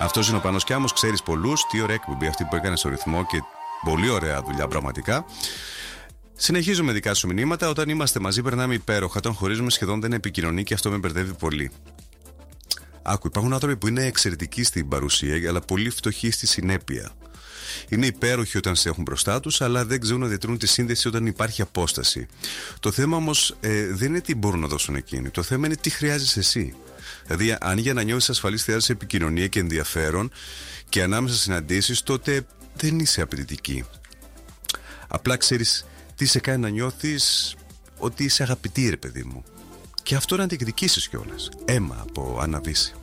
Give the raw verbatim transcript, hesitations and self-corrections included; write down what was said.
Αυτός είναι ο Πάνος Κιάμος, ξέρεις πολλούς. Τι ωραία εκπομπή αυτή που έκανε στο ρυθμό και πολύ ωραία δουλειά πραγματικά. Συνεχίζουμε δικά σου μηνύματα. Όταν είμαστε μαζί, περνάμε υπέροχα. Όταν χωρίζουμε, σχεδόν δεν επικοινωνεί και αυτό με μπερδεύει πολύ. Άκου, υπάρχουν άνθρωποι που είναι εξαιρετικοί στην παρουσία, αλλά πολύ φτωχοί στη συνέπεια. Είναι υπέροχοι όταν σε έχουν μπροστά τους, αλλά δεν ξέρουν να διατηρούν τη σύνδεση όταν υπάρχει απόσταση. Το θέμα όμως ε, δεν είναι τι μπορούν να δώσουν εκείνοι. Το θέμα είναι τι χρειάζεσαι εσύ. Δηλαδή, αν για να νιώθεις ασφαλής χρειάζεσαι επικοινωνία και ενδιαφέρον και ανάμεσα συναντήσεις, τότε δεν είσαι απαιτητική. Απλά ξέρεις τι σε κάνει να νιώθεις ότι είσαι αγαπητή, ρε παιδί μου. Και αυτό να διεκδικήσεις κιόλας. Έμα από Αναβίση.